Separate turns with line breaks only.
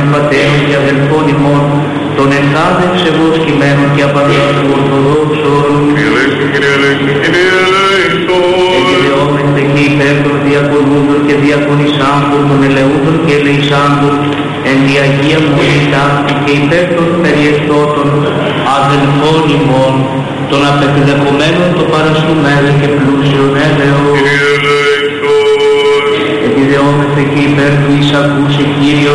καημένων πατέρων και αδελφών ημών, των εχάδε ψευώς κειμένων και απαντών του Ορθοδόξων.
Κύριε ελέησον.
Εγγελεόμαστε και υπέρ των διακονούντων και διακονισάντων, των ελεούντων και ελεησάντων, εν τη Αγία Μονή και υπέρ των περιεστώτων αδελφών ημών, των απεκδεχομένων το παραστούμενο και πλούσιον έλεος.
Κύριε ελέησον.
Επιδεόμαστε και υπέρ του εισακούς